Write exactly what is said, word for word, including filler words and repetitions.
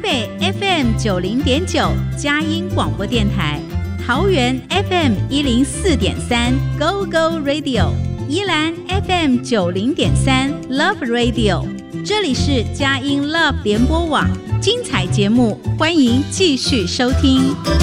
北 F M 九零点九佳音广播电台，桃园 F M 一零四点三 Go Go Radio， 宜兰 F M 九零点三 Love Radio。这里是佳音 Love 联播网，精彩节目，欢迎继续收听。